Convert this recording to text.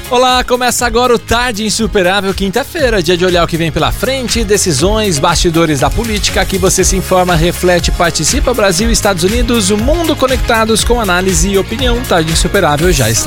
Olá, começa agora o Tarde Insuperável, quinta-feira, dia de olhar o que vem pela frente, decisões, bastidores da política, aqui você se informa, reflete, participa. Brasil e Estados Unidos, o mundo conectados com análise e opinião. Tarde Insuperável já está